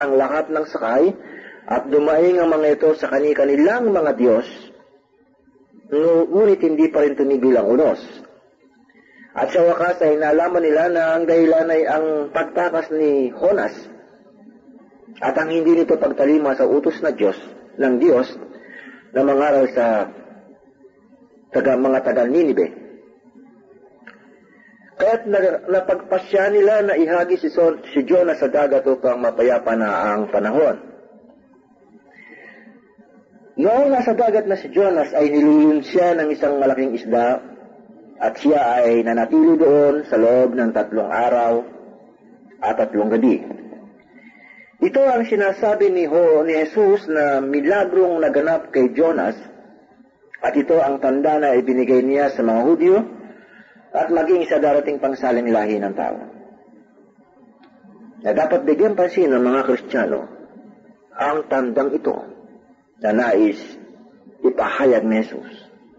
ang lahat ng sakay at dumaing ang mga ito sa kanilang mga Diyos, ngunit hindi pa rin tumigil ang unos. At sa wakas ay nalaman nila na ang dahilan ay ang pagtakas ni Jonas at ang hindi nito pagtalima sa utos na ng Diyos na mangaral sa mga taga Ninive. Kaya't napagpasya nila na ihagi si Jonas sa dagat upang mapayapa na ang panahon. Noong nasa dagat na si Jonas ay nilulun siya ng isang malaking isda at siya ay nanatili doon sa loob ng 3 araw at 3 gabi. Ito ang sinasabi ni Jesus na milagrong naganap kay Jonas at ito ang tanda na ibinigay niya sa mga Hudyo at maging sa darating pangsaling lahi ng tao. Na dapat bigyan pansin ng mga Kristiyano ang tandang ito na nais ipahayag ni Jesus.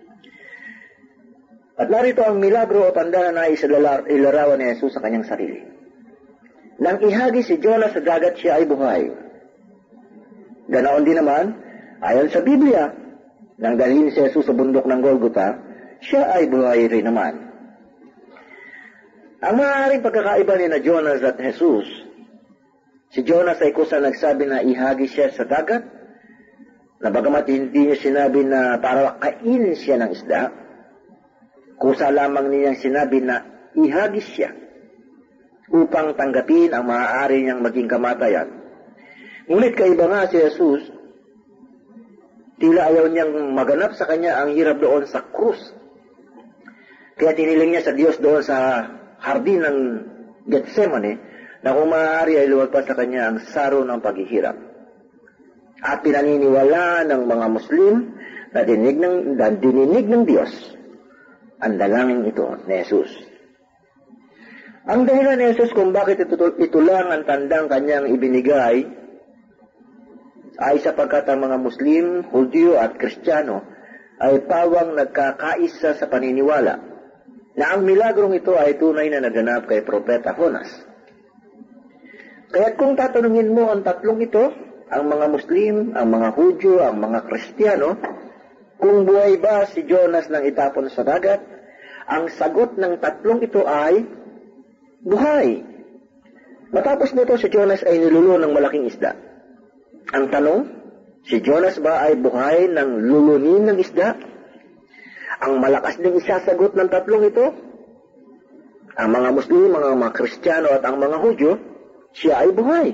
At narito ang milagro o tanda na nais ilarawan ni Jesus sa kanyang sarili. Nang ihagi si Jonas sa dagat, siya ay buhay. Ganoon din naman, ayon sa Biblia, nang dalhin si Jesus sa bundok ng Golgotha, siya ay buhay rin naman. Ang maaaring pagkakaiba ni na Jonas at Jesus, si Jonas ay kusa nagsabi na ihagi siya sa dagat, na bagamat hindi niya sinabi na para kainin siya ng isda, kusa lamang niyang sinabi na ihagi siya upang tanggapin ang maaari niyang maging kamatayan. Ngunit kaiba nga si Jesus, tila ayaw niyang maganap sa kanya ang hirap doon sa krus. Kaya tiniling niya sa Diyos doon sa hardin ng Getsemane na kung maaari ay lumagpas sa kanya ang saro ng paghihirap. At pinaniniwala ng mga Muslim na dininig ng Diyos ang dalangin ito ni Jesus. Ang dahilan ni Jesus kung bakit ito lang ang tandang kanyang ibinigay ay sapagkat ang mga Muslim, Hudyo at Kristiyano ay pawang nagkakaisa sa paniniwala na ang milagrong ito ay tunay na naganap kay Propeta Jonas. Kaya't kung tatanungin mo ang tatlong ito, ang mga Muslim, ang mga Hudyo, ang mga Kristiyano, kung buhay ba si Jonas nang itapon sa dagat, ang sagot ng tatlong ito ay buhay. Matapos nito, si Jonas ay nilulun ng malaking isda. Ang tanong, si Jonas ba ay buhay ng lulunin ng isda? Ang malakas ding isasagot ng tatlong ito, ang mga Muslim, mga Kristiyano at ang mga Hudyo, siya ay buhay.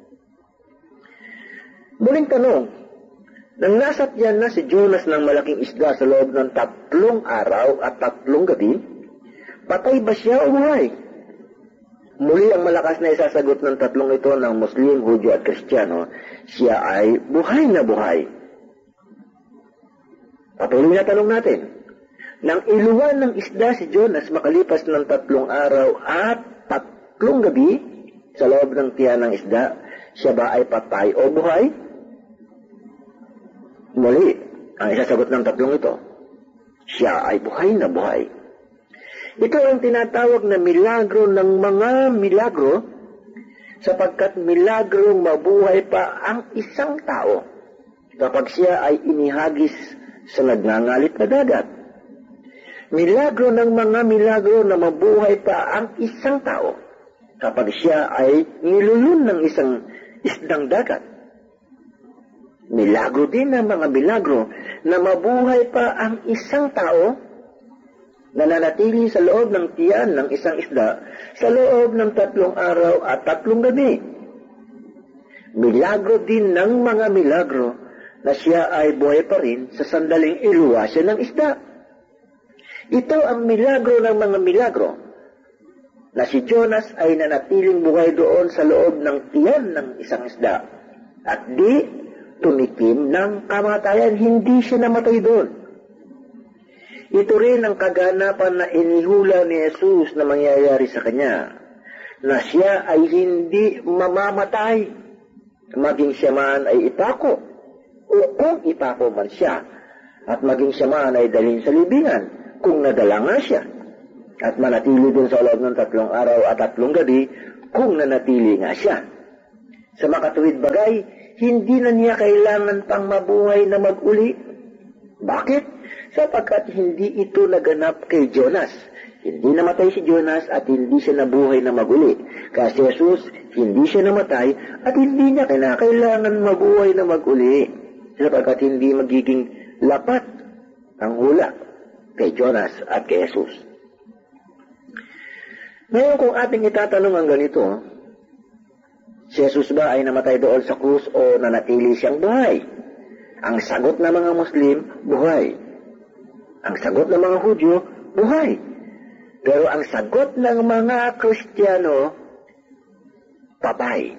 Muling tanong, nang nasatyan na si Jonas ng malaking isda sa loob ng 3 araw at 3 gabi, patay ba siya o buhay? Muli ang malakas na isasagot ng tatlong ito ng Muslim, Hudyo at Kristiyano, siya ay buhay na buhay. Patuloy na tanong natin, nang iluwan ng isda si Jonas makalipas ng 3 araw at 3 gabi sa loob ng tiyan ng isda, siya ba ay patay o buhay? Muli, ang isasagot ng tatlong ito, siya ay buhay na buhay. Ito ang tinatawag na milagro ng mga milagro sapagkat milagrong mabuhay pa ang isang tao kapag siya ay inihagis sa nagngangalit na dagat. Milagro ng mga milagro na mabuhay pa ang isang tao kapag siya ay nilulun ng isang isdang dagat. Milagro din ng mga milagro na mabuhay pa ang isang tao na nanatili sa loob ng tiyan ng isang isda sa loob ng 3 araw at 3 gabi. Milagro din ng mga milagro na siya ay buhay pa rin sa sandaling iluwa siya ng isda. Ito ang milagro ng mga milagro na si Jonas ay nanatiling buhay doon sa loob ng tiyan ng isang isda at di tumikim ng kamatayan, hindi siya namatay doon. Ito rin ang kaganapan na inihula ni Jesus na mangyayari sa kanya, na siya ay hindi mamamatay, maging siya man ay ipako, o kung ipako man siya, at maging siya man ay dalhin sa libingan, kung nadala nga siya, at manatili dun sa loob ng 3 araw at 3 gabi, kung nanatili nga siya. Sa makatuwid bagay, hindi na niya kailangan pang mabuhay na mag-uli. Bakit? Sapagkat hindi ito naganap kay Jonas. Hindi namatay si Jonas at hindi siya nabuhay na mag-uli. Kasi Jesus, hindi siya namatay at hindi niya kailangan mabuhay na mag-uli. Sapagkat hindi magiging lapat ang hula kay Jonas at kay Jesus. Ngayon kung ating itatanong ang ganito, si Jesus ba ay namatay doon sa krus o nanatili siyang buhay? Ang sagot ng mga Muslim, buhay. Ang sagot ng mga Hudyo, buhay. Pero ang sagot ng mga Kristiyano, patay.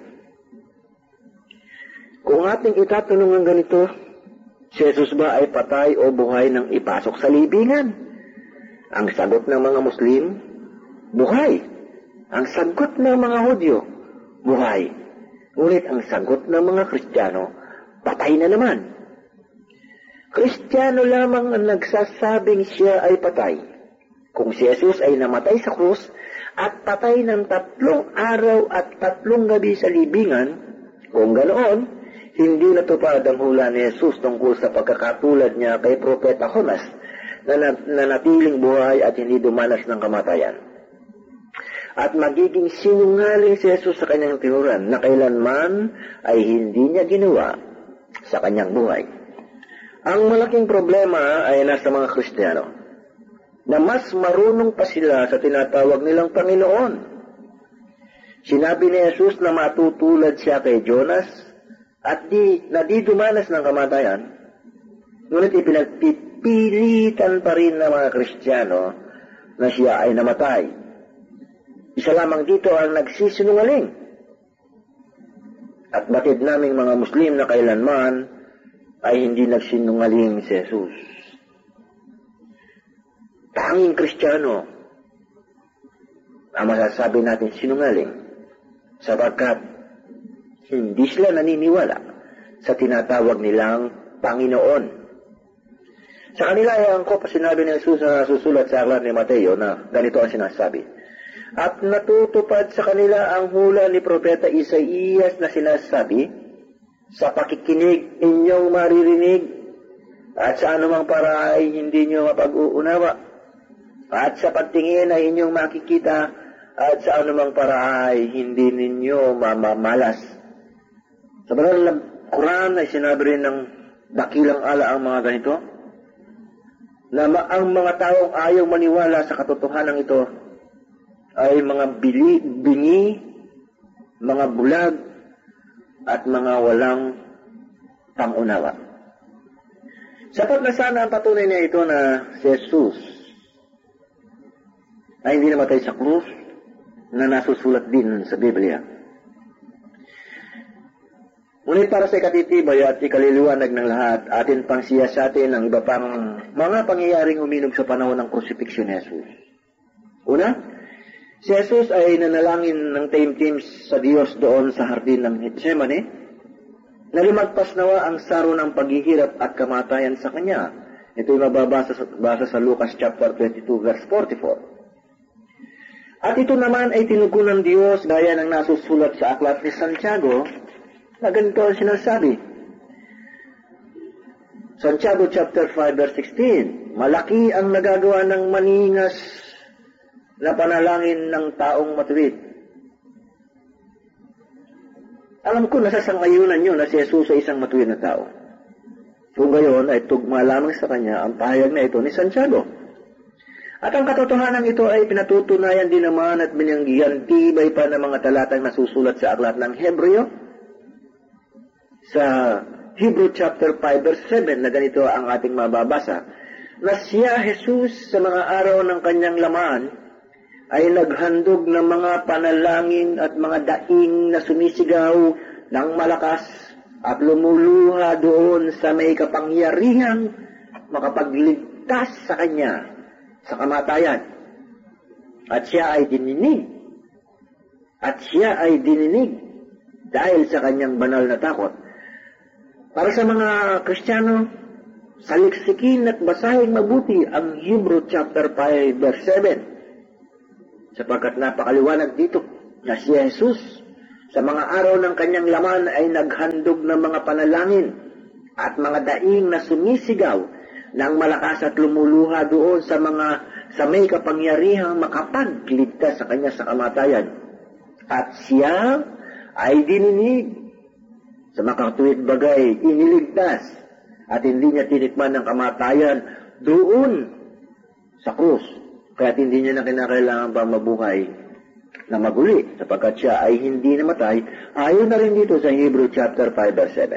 Kung ating itatanong ang ganito, si Jesus ba ay patay o buhay nang ipasok sa libingan? Ang sagot ng mga Muslim, buhay. Ang sagot ng mga Hudyo, buhay. Ngunit ang sagot ng mga Kristiyano, patay na naman. Kristiyano lamang ang nagsasabing siya ay patay. Kung si Jesus ay namatay sa krus at patay ng 3 araw at 3 gabi sa libingan, kung ganoon, hindi natupad ang hula ni Jesus tungkol sa pagkakatulad niya kay Propeta Jonas na natiling buhay at hindi dumanas ng kamatayan. At magiging sinungaling si Jesus sa kanyang tinuran na kailanman ay hindi niya ginawa sa kanyang buhay. Ang malaking problema ay nasa mga Kristiyano na mas marunong pa sila sa tinatawag nilang Panginoon. Sinabi ni Jesus na matutulad siya kay Jonas at di dumanas ng kamatayan, ngunit ipinagpipilitan pa rin ng mga Kristiyano na siya ay namatay. Isa lamang dito ang nagsisinungaling. At batid naming mga Muslim na kailanman ay hindi nagsinungaling si Jesus. Tanging Kristiyano ang masasabi natin sinungaling sapagkat hindi sila naniniwala sa tinatawag nilang Panginoon. Sa kanila ay angkop sinabi ni Jesus sa susulat sa aklat ni Mateo na ganito ang sinasabi. At natutupad sa kanila ang hula ni Propeta Isaías na sinasabi, sa pakikinig inyong maririnig at sa anumang paraay hindi nyo mapag-uunawa at sa pagtingin ay inyong makikita at sa anumang paraay hindi ninyo mamamalas. Sa banal na Quran ay sinabi rin ng dakilang ala ang mga ganito na ang mga taong ayaw maniwala sa katotohanan ito ay mga bingi, mga bulag, at mga walang pangunawa. Sapat na sana ang patunay niya ito na si Jesus ay hindi namatay sa krus na nasusulat din sa Biblia. Ngunit para sa ikatitibay at ikaliliwanag ng lahat, atin pang siyasatin ang iba pang mga pangyayaring uminog sa panahon ng crucifixion ni Jesus. Una, si Jesus ay nanalangin ng taimtim sa Diyos doon sa hardin ng Getsemane na lumagpas nawa ang saro ng paghihirap at kamatayan sa Kanya. Ito ay mababasa sa Lucas chapter 22 verse 44. At ito naman ay tinugon ng Diyos gaya ng nasusulat sa aklat ni Santiago na ganito ang sinasabi. Santiago chapter 5 verse 16, malaki ang nagagawa ng maningas na panalangin ng taong matuwid. Alam ko nasasangayunan nyo na si Jesus ay isang matuwid na tao. Kung gayon ay tugma lamang sa kanya ang pahayag na ito ni Santiago. At ang katotohanan ito ay pinatutunayan din naman at binanggihan tibay pa ng mga talatang nasusulat sa aklat ng Hebreo. Sa Hebrew chapter 5 verse 7 na ganito ang ating mababasa, na siya Jesus sa mga araw ng kanyang laman ay naghandog ng mga panalangin at mga daing na sumisigaw ng malakas at lumuluha doon sa may kapangyarihang makapagligtas sa kanya sa kamatayan. At siya ay dininig. Dahil sa kanyang banal na takot. Para sa mga Kristiyano, saliksikin at basahin mabuti ang Hebrew chapter 5 verse 7. Sapagkat napakaliwanag dito na si Jesus Sa mga araw ng kanyang laman ay naghandog ng mga panalangin at mga daing na sumisigaw ng malakas at lumuluha doon sa may kapangyarihang makapagligtas sa kanya sa kamatayan. At siya ay dininig sa makatuwid bagay, iniligtas, at hindi niya tinikman ng kamatayan doon sa krus. Kaya hindi niya na kinakailangan pa mabuhay na maguli, sapagkat siya ay hindi namatay. Ayon na rin dito sa Hebrew chapter 5 verse 7.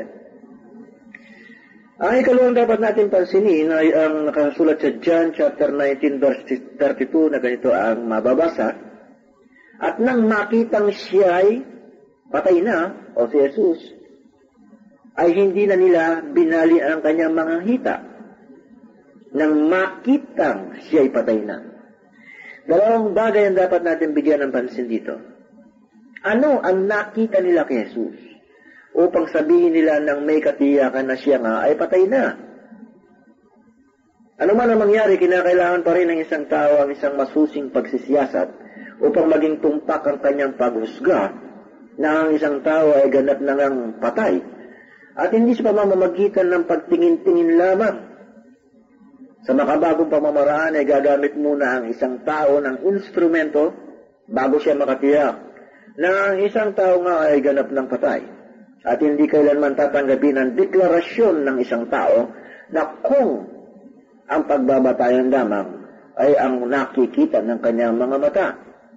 Ang ikalawang dapat natin pansinin ay ang nakasulat sa John chapter 19 verse 32 na ganito ang mababasa. At nang makitang siya ay patay na, o si Jesus, ay hindi na nila binali ang kanyang mga hita. Nang makitang siya ay patay na. Dalawang bagay ang dapat natin bigyan ng pansin dito. Ano ang nakita nila kay Jesus upang sabihin nila nang may katiyakan na siya nga ay patay na? Ano man ang mangyari, kinakailangan pa rin ng isang tao ang isang masusing pagsisiyasat upang maging tumpak ang kanyang paghusga na ang isang tao ay ganap na ngang patay. At hindi sa pamamagitan ng pagtingin-tingin lamang. Sa makabagong pamamaraan ay gagamit muna ang isang tao ng instrumento bago siya makatiyak na ang isang tao nga ay ganap ng patay. At hindi kailanman tatanggapin ang deklarasyon ng isang tao na kung ang pagbabatayan lamang ay ang nakikita ng kanyang mga mata.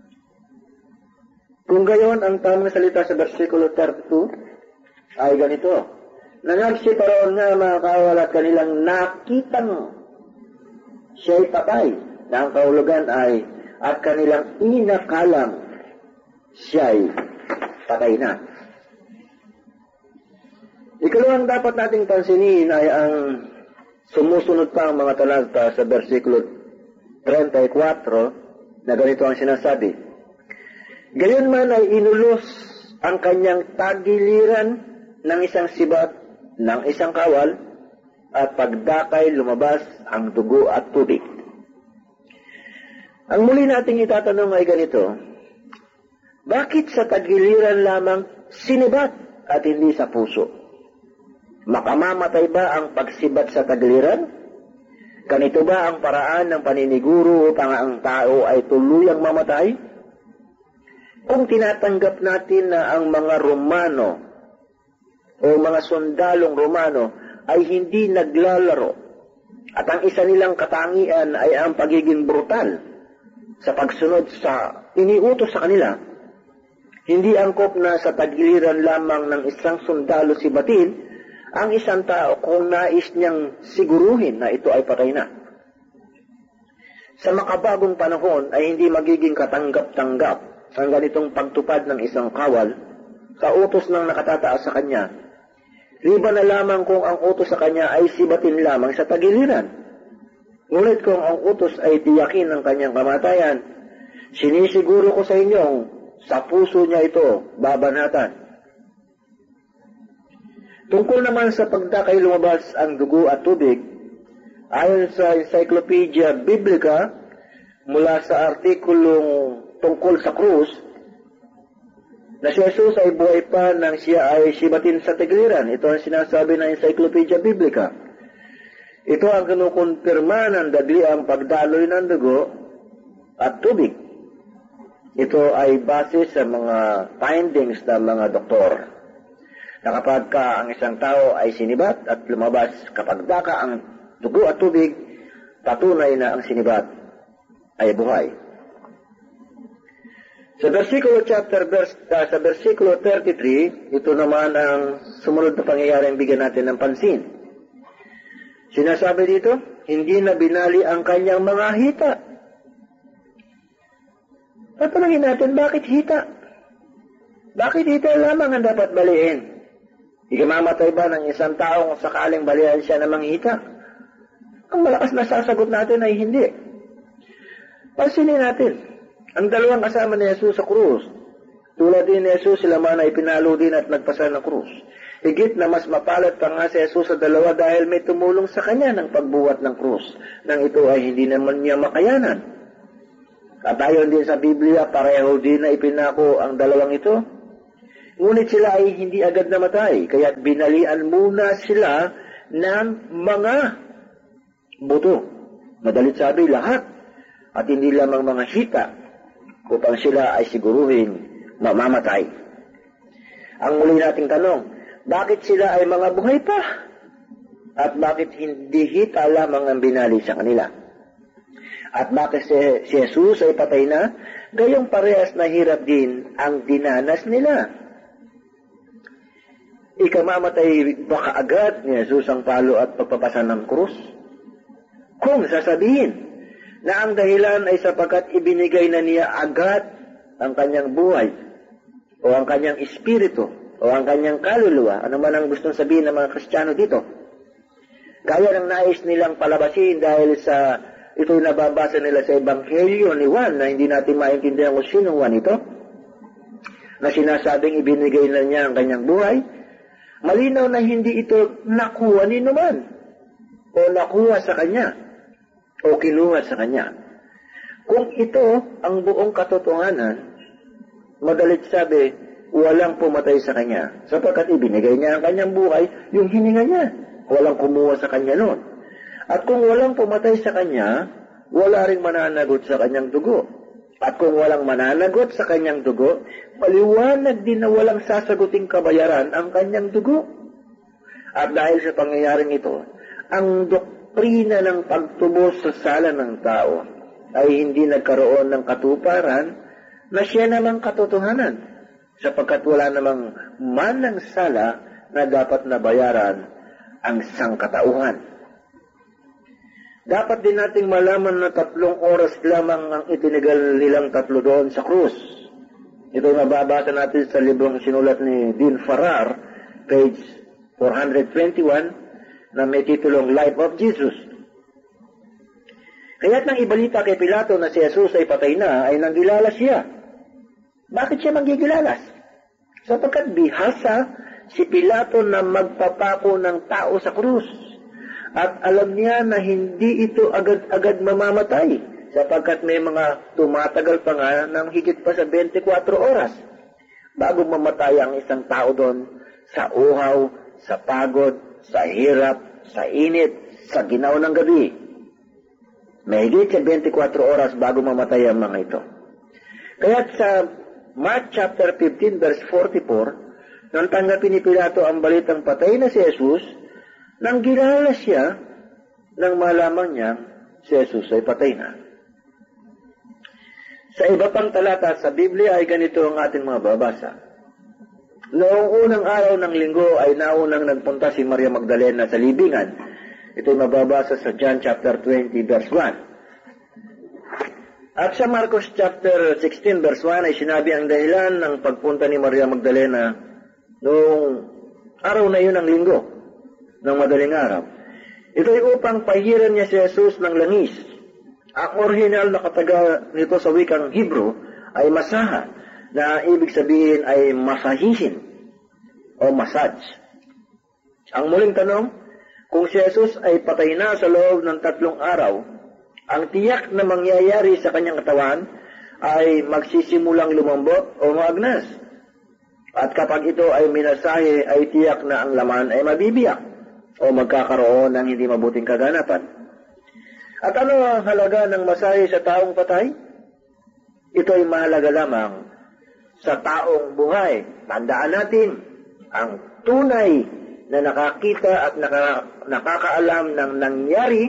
Kung gayon, ang tamang salita sa versikulo 32 ay ganito. Nangagsiparoon nga mga kawal at kanilang nakitang siya'y patay, na ang kahulugan ay at kanilang inakalang siya'y patay na. Ikalawang dapat nating pansinin ay ang sumusunod pa ang mga talata sa versikulo 34 na ganito ang sinasabi. Gayon man ay inulos ang kanyang tagiliran ng isang sibat ng isang kawal at pagdakay lumabas ang dugo at tubig. Ang muli nating itatanong ay ganito, bakit sa tagiliran lamang sinibat at hindi sa puso? Makamamatay ba ang pagsibat sa tagiliran? Ganito ba ang paraan ng paniniguro upang ang tao ay tuluyang mamatay? Kung tinatanggap natin na ang mga Romano o mga sundalong Romano ay hindi naglalaro at ang isa nilang katangian ay ang pagiging brutal sa pagsunod sa iniutos sa kanila, hindi angkop na sa tagiliran lamang ng isang sundalo sibatin ang isang tao kung nais niyang siguruhin na ito ay patay na. Sa makabagong panahon ay hindi magiging katanggap-tanggap ang ganitong pagtupad ng isang kawal sa utos ng nakatataas sa kanya. Liba na lamang kung ang utos sa kanya ay sibatin lamang sa tagiliran. Ngunit kung ang utos ay tiyakin ng kanyang kamatayan, sinisiguro ko sa inyong sa puso niya ito babanatan. Tungkol naman sa pagdakay lumabas ang dugo at tubig, ayon sa Encyclopedia Biblica, mula sa artikulong tungkol sa krus, na si Jesus ay buhay pa nang siya ay sibatin sa tagiliran. Ito ang sinasabi ng Encyclopedia Biblica. Ito ang kinukumpirma ng dagliang pagdaloy ng dugo at tubig. Ito ay base sa mga findings ng mga doktor. Na kapag ang isang tao ay sinibat at lumabas kapag daka ang dugo at tubig, patunay na ang sinibat ay buhay. Sa versikulo 33, ito naman ang sumunod na pangyayaring bigyan natin ng pansin. Sinasabi dito, hindi na binali ang kanyang mga hita. Tatanungin natin, bakit hita? Bakit hita lamang ang dapat baliin? Ikamamatay ba ng isang tao kung sakaling balihan siya ng mga hita? Ang malakas na sasagot natin ay hindi. Pansinin natin. Ang dalawang kasama ni Jesus sa krus, tulad din ni Jesus, sila man ay pinalo din at nagpasa ng krus. Higit na mas mapalad pa nga si Jesus sa dalawa dahil may tumulong sa kanya ng pagbuhat ng krus, nang ito ay hindi naman niya makayanan. At ayon din sa Biblia, pareho din na ipinako ang dalawang ito. Ngunit sila ay hindi agad namatay, kaya binalian muna sila ng mga buto. Madalit sabi, lahat. At hindi lamang mga hita upang sila ay siguruhin mamamatay. Ang muli nating tanong, bakit sila ay mga buhay pa? At bakit hindi hita lamang ang binali sa kanila? At bakit si Jesus ay patay na? Gayong parehas na hirap din ang dinanas nila. Ikamamatay ba kaagad ni Jesus ang palo at pagpapasa ng krus? Kung sasabihin na ang dahilan ay sapagkat ibinigay na niya agad ang kanyang buhay o ang kanyang espiritu o ang kanyang kaluluwa, ano man ang gustong sabihin ng mga Kristiyano dito, gaya ng nais nilang palabasin dahil sa ito'y nababasa nila sa Ebanghelyo ni Juan na hindi natin maintindihan kung sinong Juan ito, na sinasabing ibinigay na niya ang kanyang buhay. Malinaw na hindi ito nakuha ni naman o nakuha sa kanya o kinuha sa kanya. Kung ito ang buong katotohanan, madalit sabi, walang pumatay sa kanya sapagkat ibinigay niya ang kanyang buhay, yung hininga niya. Walang kumuha sa kanya noon. At kung walang pumatay sa kanya, wala ring mananagot sa kanyang dugo. At kung walang mananagot sa kanyang dugo, maliwanag din na walang sasaguting kabayaran ang kanyang dugo. At dahil sa pangyayaring ito, ang doktrina ng pagtubos sa sala ng tao ay hindi nagkaroon ng katuparan na siya namang katotohanan, sapagkat wala namang manang sala na dapat nabayaran ang sangkatauhan. Dapat din nating malaman na 3 oras lamang ang itinigal nilang 3 doon sa krus. Ito mababasa natin sa librong sinulat ni Dean Farrar, page 421, na may titulong Life of Jesus. Kaya't nang ibalita kay Pilato na si Jesus ay patay na, ay nanggilalas siya. Bakit siya manggigilalas? Sapagkat bihasa si Pilato na magpapako ng tao sa krus. At alam niya na hindi ito agad-agad mamamatay, sapagkat may mga tumatagal pa nga ng higit pa sa 24 oras bago mamatay ang isang tao doon sa uhaw, sa pagod, sa hirap, sa init, sa ginaw ng gabi. Mahigit sa 24 oras bago mamatay ang mga ito. Kaya sa Mark chapter 15 verse 44, nang tanggapin ni Pilato ang balitang patay na si Jesus, nang gilala siya nang malaman niya si Jesus ay patay na. Sa iba pang talata sa Biblia ay ganito ang ating mga babasa. Noong unang araw ng linggo ay naunang nagpunta si Maria Magdalena sa libingan. Ito'y mababasa sa John chapter 20 verse 1. At sa Marcos chapter 16 verse 1 ay sinabi ang dahilan ng pagpunta ni Maria Magdalena noong araw na yun ng linggo, ng madaling araw. Ito'y upang pahiran niya si Jesus ng langis. Ang original na kataga nito sa wikang Hebrew ay masaha, na ibig sabihin ay masahihin o massage. Ang muling tanong, kung si Jesus ay patay na sa loob ng 3 araw, ang tiyak na mangyayari sa kanyang katawan ay magsisimulang lumambot o maagnas. At kapag ito ay minasahe, ay tiyak na ang laman ay mabibiyak o magkakaroon ng hindi mabuting kaganapan. At ano ang halaga ng masahe sa taong patay? Ito ay mahalaga lamang sa taong buhay. Tandaan natin, ang tunay na nakakita at nakakaalam ng nangyari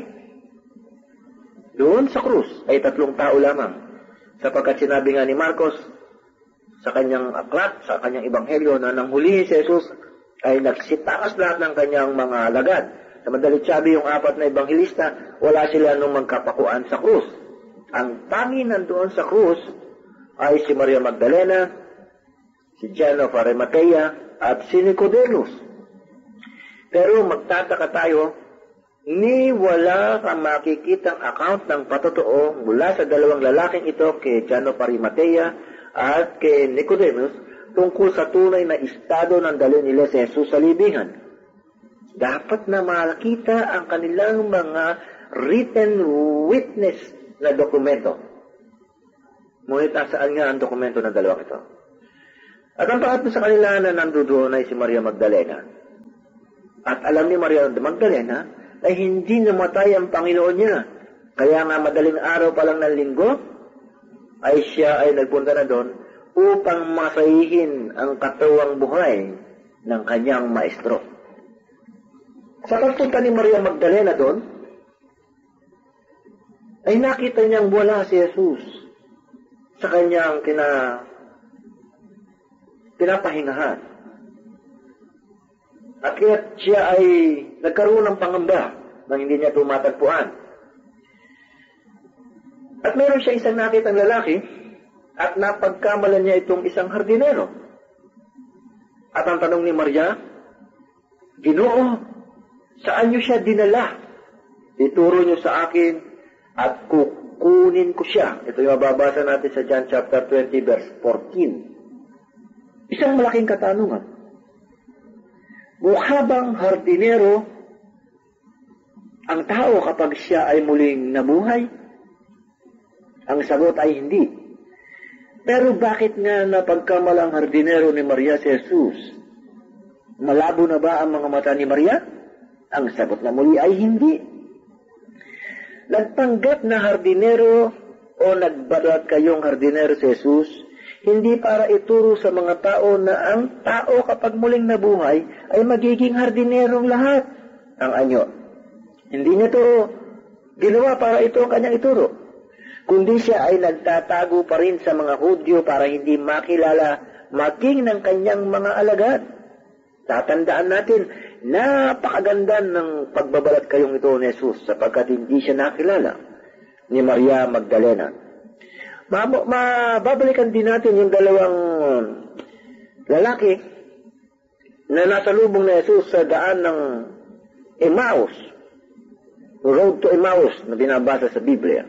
doon sa krus ay 3 tao lamang. Sapagkat sinabi nga ni Marcos sa kanyang aklat, sa kanyang ebanghelyo, na nang hulihin si Jesus ay nagsitaas lahat ng kanyang mga alagad. Sa madalit sabi, yung 4 na ebanghelista, wala sila nung magkapakuan sa krus. Ang tangi nandoon sa krus ay si Maria Magdalena, si John of Arimathea, at si Nicodemus. Pero magtataka tayo, ni wala kang makikitang account ng patotoo mula sa 2 lalaking ito, kay John of Arimathea at kay Nicodemus, tungkol sa tunay na estado ng dali nila si Jesus sa libingan. Dapat na makita ang kanilang mga written witness na dokumento. Ngunit saan nga ang dokumento ng 2 ito? At ang pangatlo sa kanila na nandoon ay si Maria Magdalena. At alam ni Maria Magdalena ay hindi namatay ang Panginoon niya. Kaya nga madaling araw pa lang ng linggo, ay siya ay nagpunta na doon upang masahihin ang katawang buhay ng kanyang maestro. Sa pagpunta ni Maria Magdalena doon, ay nakita niyang wala si Jesus sa kanyang pinapahingahan. At kaya siya ay nagkaroon ng pangamba nang hindi niya tumatagpuan. At meron siya isang nakitang lalaki at napagkamalan niya itong isang hardinero. At ang tanong ni Maria, Ginoo, saan niyo siya dinala? Ituro niyo sa akin at kukunin ko siya. Ito yung mababasa natin sa John chapter 20 verse 14. Isang malaking katanungan. Mukha bang hardinero ang tao kapag siya ay muling nabuhay? Ang sagot ay hindi. Pero bakit nga napagkamalang hardinero ni Maria si Jesus? Malabo na ba ang mga mata ni Maria? Ang sagot na muli ay hindi. Nagpanggap na hardinero o nagbalat kayong hardinero si Jesus, hindi para ituro sa mga tao na ang tao kapag muling nabuhay ay magiging hardinerong lahat. Ang anyo. Hindi niya ito ginawa para ito ang kanyang ituro. Kundi siya ay nagtatago pa rin sa mga Hudyo para hindi makilala maging ng kanyang mga alagad. Tatandaan natin, napakaganda ng pagbabalat kayong ito ni Jesus sapagkat hindi siya nakilala ni Maria Magdalena. Mababalikan din natin yung dalawang lalaki na nasa lubong na Jesus sa daan ng Emmaus, road to Emmaus na binabasa sa Biblia.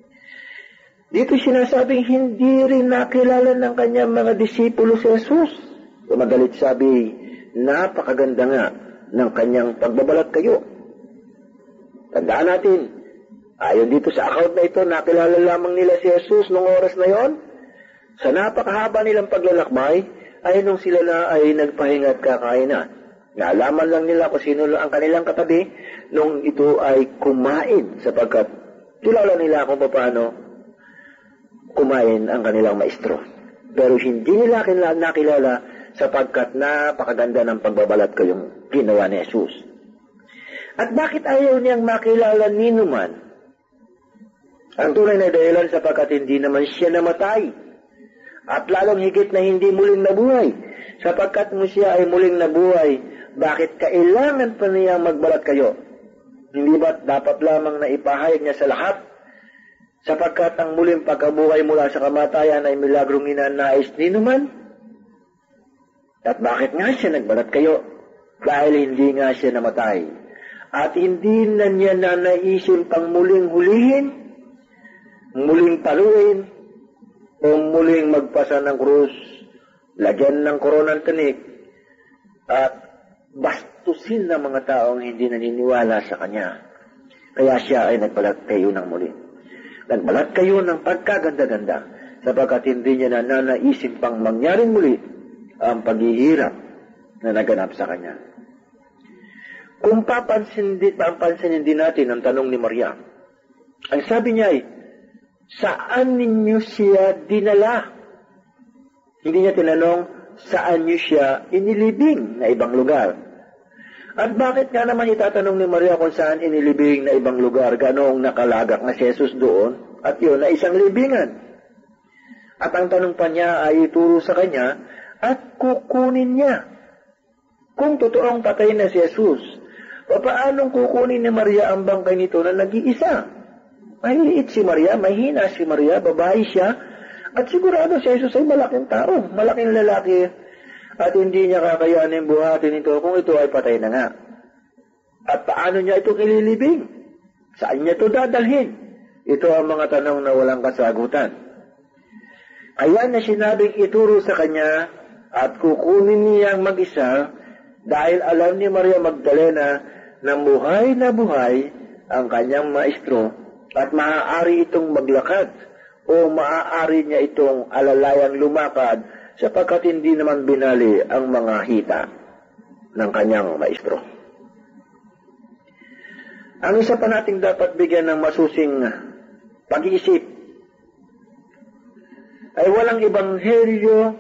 Dito sinasabing hindi rin nakilala ng kanyang mga disipulo si Jesus. Madalit sabi, napakaganda nga ng kanyang pagbabalat kayo. Tandaan natin, ayon dito sa account na ito, nakilala lamang nila si Jesus noong oras na yon. Sa napakahaba nilang paglalakbay, ay nung sila na ay nagpahinga at kakainan. Naalaman lang nila kung sino ang kanilang katabi nung ito ay kumain sapagkat kilala nila kung paano kumain ang kanilang maestro. Pero hindi nila nakilala sapagkat napakaganda ng pagbabalat kayong ginawa ni Jesus. At bakit ayaw niyang makilala ni numan? Ang tunay na dahilan sapagkat hindi naman siya namatay. At lalong higit na hindi muling nabuhay. Sapagkat mo siya ay muling nabuhay, bakit kailangan pa niya magbalat kayo? Hindi ba dapat lamang na ipahayag niya sa lahat? Sapagkat ang muling pagkabuhay mula sa kamatayan ay milagrong ninanais ni numan? At bakit nga siya nagbalat kayo? Dahil hindi nga siya namatay. At hindi na niya nanaisin pang muling hulihin, muling paluin, o muling magpasa ng krus, lagyan ng koronang tinik, at bastusin ng mga taong hindi naniniwala sa kanya. Kaya siya ay nagbalat kayo ng muli. Nagbalat kayo ng pagkaganda-ganda, sapagkat hindi niya nanaisin pang mangyaring muli ang paghihirap na naganap sa kanya. Kung papansinin din natin ang tanong ni Maria, ang sabi niya ay, saan ninyo siya dinala? Hindi niya tinanong, saan niyo siya inilibing na ibang lugar? At bakit nga naman itatanong ni Maria kung saan inilibing na ibang lugar, ganoong nakalagak na si Jesus doon, at yun na isang libingan? At ang tanong pa niya ay ituro sa kanya, at kukunin niya. Kung totoong patay na si Jesus, paanong kukunin ni Maria ang bangkay nito na nag-iisa? Mahiliit si Maria, mahina si Maria, babae siya, at sigurado si Jesus ay malaking tao, malaking lalaki, at hindi niya kakayanin buhatin ito kung ito ay patay na nga. At paano niya ito kililibing? Saan niya ito dadalhin? Ito ang mga tanong na walang kasagutan. Kaya na sinabing ituro sa kanya at kukunin niyang mag-isa dahil alam ni Maria Magdalena na buhay ang kanyang maestro at maaari itong maglakad o maaari niya itong alalayang lumakad sapagkat hindi naman binali ang mga hita ng kanyang maestro. Ang isa pa nating dapat bigyan ng masusing pag-iisip ay walang ebanghelyo,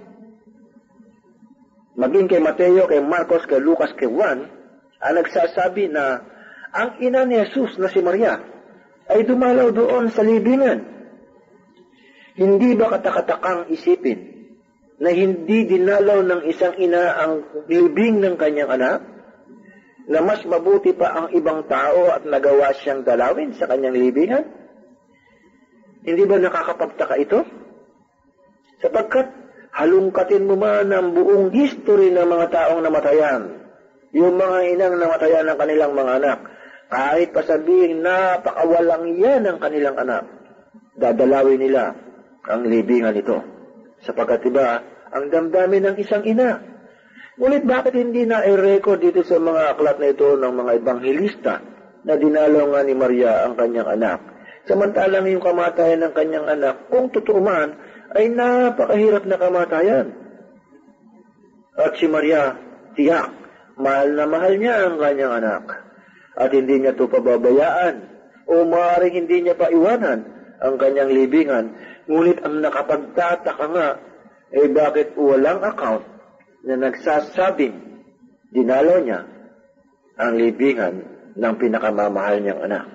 maging kay Mateo, kay Marcos, kay Lucas, kay Juan, ang nagsasabi na ang ina ni Jesus na si Maria ay dumalaw doon sa libingan. Hindi ba katakatakang isipin na hindi dinalaw ng isang ina ang libing ng kanyang anak, na mas mabuti pa ang ibang tao at nagawa siyang dalawin sa kanyang libingan? Hindi ba nakakapagtaka ito? Sapagkat halungkatin mo man ang buong history ng mga taong namatayan, yung mga inang namatayan ng kanilang mga anak, kahit pa sabihin napakawalang yan ng kanilang anak, dadalawin nila ang libingan ito. Sapagkat diba, ang damdamin ng isang ina. Ngunit bakit hindi na i-record dito sa mga aklat na ito ng mga ebanghelista na dinalaw nga ni Maria ang kanyang anak? Samantalang yung kamatayan ng kanyang anak, kung totoo man, ay napakahirap na kamatayan. At si Maria, tiyak, mahal na mahal niya ang kanyang anak. At hindi niya ito pababayaan o maaaring hindi niya paiwanan ang kanyang libingan. Ngunit ang nakapagtataka nga, bakit walang account na nagsasabing dinalaw niya ang libingan ng pinakamamahal niyang anak?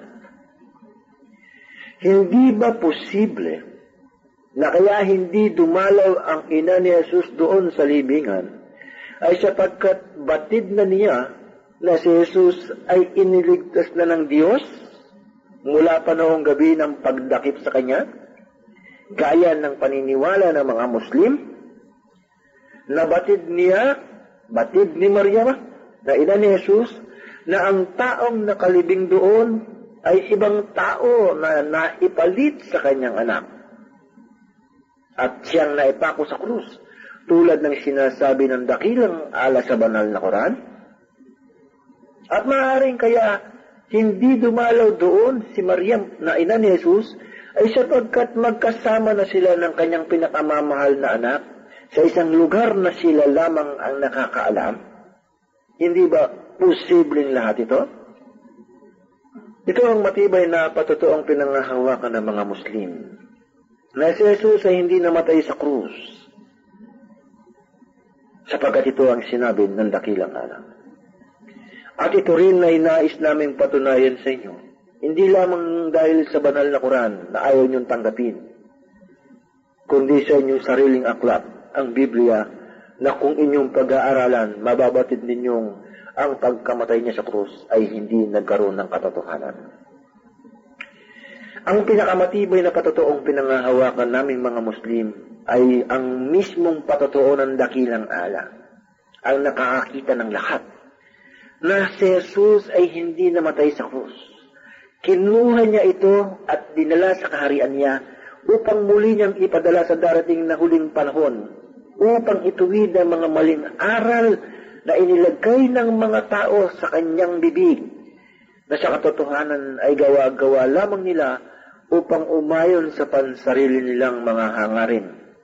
Hindi ba posible na kaya hindi dumalaw ang ina ni Jesus doon sa libingan ay sapagkat batid na niya na si Jesus ay iniligtas na ng Diyos mula pa noong gabi ng pagdakip sa kanya, gaya ng paniniwala ng mga Muslim, na batid ni Maria na ina ni Jesus, na ang taong nakalibing doon ay ibang tao na naipalit sa kanyang anak. At siyang naipako sa krus, tulad ng sinasabi ng dakilang ala sa banal na Quran. At maaaring kaya hindi dumalaw doon si Maria na ina ni Jesus ay sapagkat magkasama na sila ng kanyang pinakamamahal na anak sa isang lugar na sila lamang ang nakakaalam. Hindi ba posibleng lahat ito? Ito ang matibay na patotoong pinangahawakan ng mga Muslim, na si Jesus ay hindi namatay sa krus, sapagkat ito ang sinabi ng dakilang ala. At ito rin ay nais naming patunayan sa inyo, hindi lamang dahil sa banal na Quran na ayaw niyong tanggapin, kundi sa inyong sariling aklat, ang Biblia, na kung inyong pag-aaralan, mababatid ninyong ang pagkamatay niya sa krus ay hindi nagkaroon ng katotohanan. Ang pinakamatibay na patotoong pinangahawakan naming mga Muslim ay ang mismong patotoo ng dakilang ala, ang nakakakita ng lahat, na si Jesus ay hindi namatay sa krus. Kinuha niya ito at dinala sa kaharian niya upang muli niyang ipadala sa darating na huling panahon, upang ituwid ang mga maling aral na inilagay ng mga tao sa kanyang bibig, na sa katotohanan ay gawa-gawa lamang nila upang umayon sa pansarili nilang mga hangarin.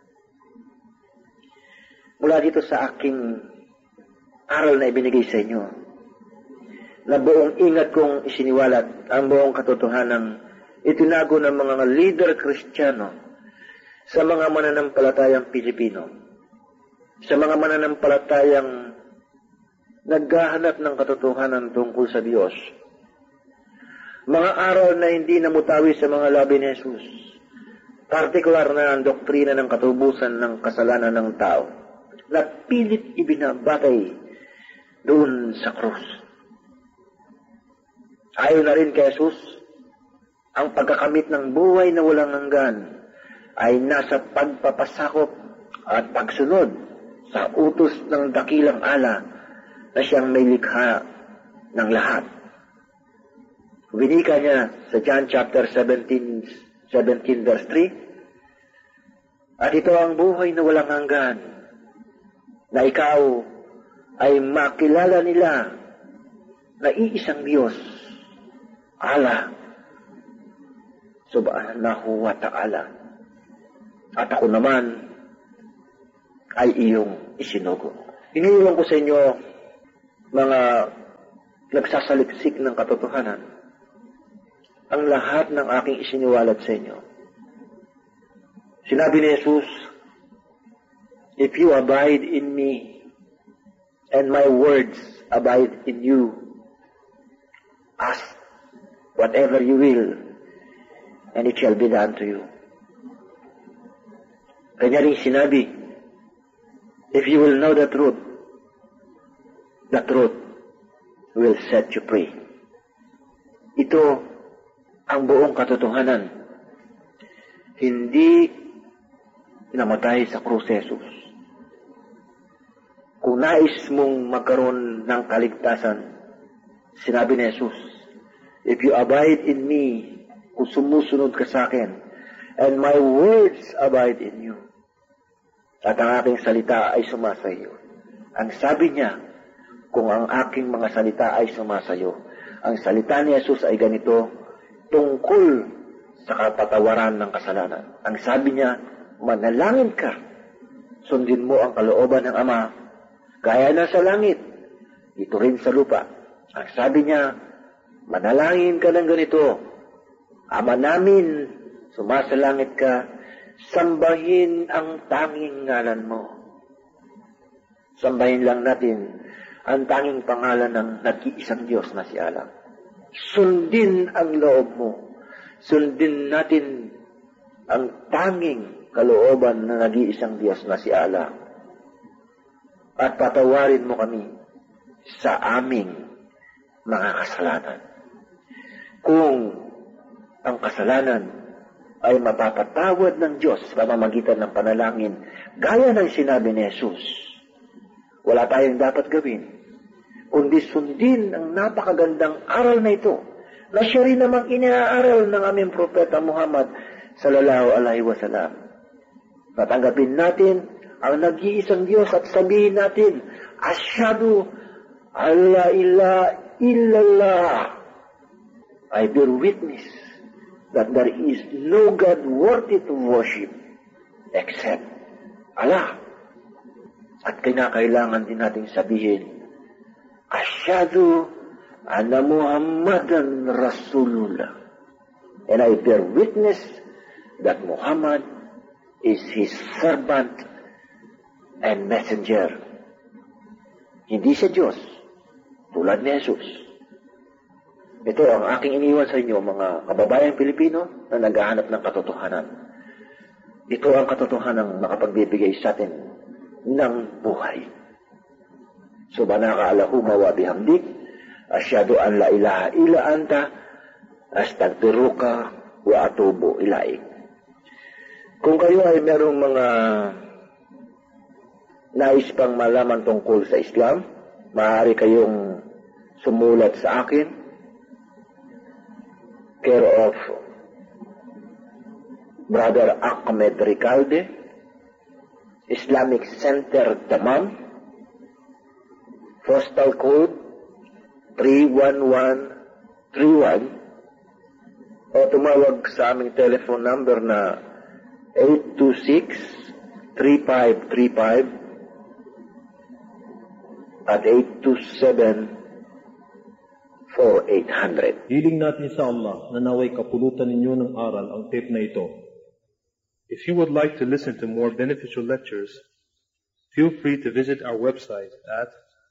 Mula dito sa aking aral na ibinigay sa inyo, na buong ingat kong isiniwalat ang buong katotohanan itinago ng mga leader Kristiyano sa mga mananampalatayang Pilipino, sa mga mananampalatayang naghahanap ng katotohanan tungkol sa Diyos. Mga aral na hindi namutawi sa mga labi ni Jesus, partikular na ang doktrina ng katubusan ng kasalanan ng tao, na pilit ibinabatay doon sa krus. Ayon na rin kay Jesus, ang pagkakamit ng buhay na walang hanggan ay nasa pagpapasakop at pagsunod sa utos ng dakilang ala na siyang may likha ng lahat. Winika niya sa John chapter 17 verse 3, at ito ang buhay na walang hanggan, na ikaw ay makilala nila na iisang Diyos, Allah subhanahu wa ta'ala, at ako naman ay iyong isinugo. Iniiwan ko sa inyo, mga nagsasaliksik ng katotohanan, ang lahat ng aking isiniwalat sa inyo. Sinabi ni Jesus, if you abide in me, and my words abide in you, ask whatever you will, and it shall be done to you. Kanya rin sinabi, if you will know the truth will set you free. Ito ang buong katotohanan. Hindi namatay sa krus si Jesus. Kung nais mong magkaroon ng kaligtasan, sinabi ni Jesus, if you abide in me, kung sumusunod ka sa akin, and my words abide in you, at ang aking salita ay sumasayo. Ang sabi niya, kung ang aking mga salita ay sumasayo, ang salita ni Jesus ay ganito, tungkol sa kapatawaran ng kasalanan. Ang sabi niya, manalangin ka, sundin mo ang kalooban ng Ama, gaya na sa langit, ito rin sa lupa. Ang sabi niya, manalangin ka ng ganito, Ama namin, sumasalangit ka, sambahin ang tanging ngalan mo. Sambahin lang natin ang tanging pangalan ng nag-iisang Diyos na si Allah. Sundin ang loob mo. Sundin natin ang tanging kalooban ng nag-iisang Diyos na si Allah. At patawarin mo kami sa aming mga kasalanan. Kung ang kasalanan ay mapapatawad ng Diyos sa pamamagitan ng panalangin, gaya ng sinabi ni Jesus, wala tayong dapat gawin, kundi sundin ang napakagandang aral na ito, na siya rin namang inaaral ng aming propeta Muhammad sallallahu alaihi wasallam. Natanggapin natin ang nag-iisang Diyos at sabihin natin, Asyhadu an la ilaha illallah. I bear witness that there is no God worthy to worship except Allah. At kinakailangan din nating sabihin, Asyhadu anna Muhammadan Rasulullah. And I bear witness that Muhammad is his servant and messenger. Hindi siya Diyos, tulad ni Jesus. Ito ang aking iniwan sa inyo, mga kababayang Pilipino na naghahanap ng katotohanan. Ito ang katotohanan makapagbibigay sa atin ng buhay. Subhanaka Allahumma wa bihamdik, asyhadu an la ilaha illa anta, astaghfiruka wa atubu ilaik. Kung kayo ay merong mga nais pang malaman tungkol sa Islam, maaari kayong sumulat sa akin, care of Brother Ahmed Ricalde, Islamic Center, Dammam, postal code 31131, o tumawag sa aming telephone number na 826-3535 at 827-4800. Hiling natin sa Allah na naway kapulutan ninyo ng aral ang tape na ito. If you would like to listen to more beneficial lectures, feel free to visit our website at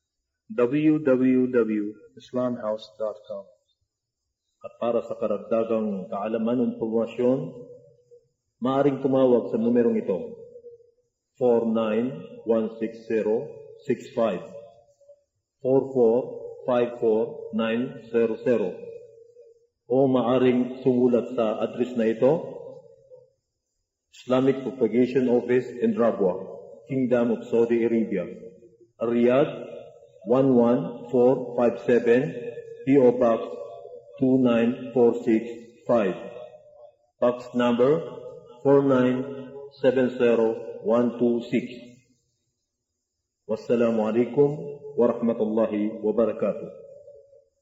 www.islamhouse.com. At para sa karagdagang kaalaman o impormasyon, maaaring tumawag sa numerong ito, 4916065, 4454900, o maaaring sumulat sa address na ito, Islamic Propagation Office in Rabwa, Kingdom of Saudi Arabia, Riyadh 11457, P.O. Box 29465, Box number 4970126. Wassalamu alaikum warahmatullahi wabarakatuh.